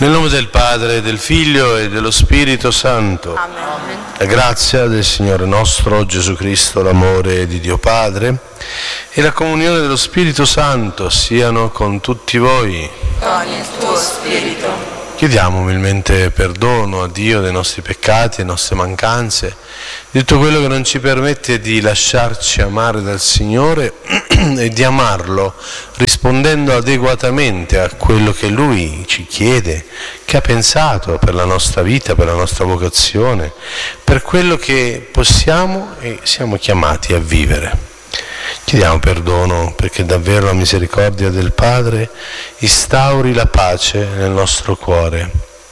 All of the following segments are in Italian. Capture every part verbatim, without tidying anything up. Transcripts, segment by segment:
Nel nome del Padre, del Figlio e dello Spirito Santo. Amen. La grazia del Signore nostro Gesù Cristo, l'amore di Dio Padre e la comunione dello Spirito Santo siano con tutti voi. Con il tuo Spirito. Chiediamo umilmente perdono a Dio dei nostri peccati, delle nostre mancanze, di tutto quello che non ci permette di lasciarci amare dal Signore e di amarlo rispondendo adeguatamente a quello che Lui ci chiede, che ha pensato per la nostra vita, per la nostra vocazione, per quello che possiamo e siamo chiamati a vivere. Chiediamo perdono perché davvero la misericordia del Padre instauri la pace nel nostro cuore.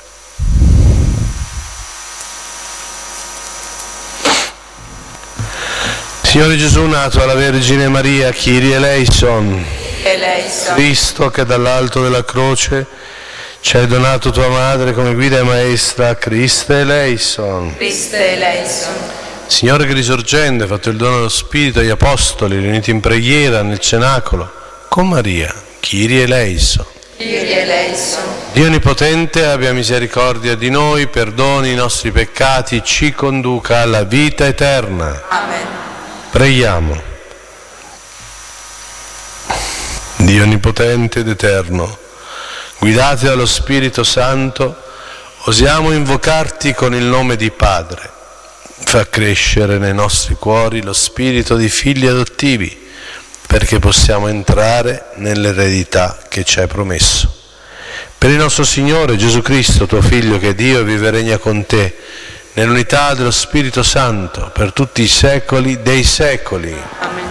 Signore Gesù, nato alla Vergine Maria, Kyrie eleison, Eleison. Cristo che dall'alto della croce ci hai donato tua madre come guida e maestra, Cristo eleison. Cristo eleison. Signore che risorgendo hai fatto il dono dello Spirito agli Apostoli riuniti in preghiera nel cenacolo, con Maria, Kyrie eleison. Kyrie eleison. Dio Onnipotente abbia misericordia di noi, perdoni i nostri peccati, ci conduca alla vita eterna. Amen. Preghiamo. Dio Onnipotente ed Eterno, guidati dallo Spirito Santo, osiamo invocarti con il nome di Padre. Fa crescere nei nostri cuori lo spirito di figli adottivi, perché possiamo entrare nell'eredità che ci hai promesso. Per il nostro Signore Gesù Cristo, tuo Figlio, che è Dio e vive e regna con te, nell'unità dello Spirito Santo, per tutti i secoli dei secoli. Amen.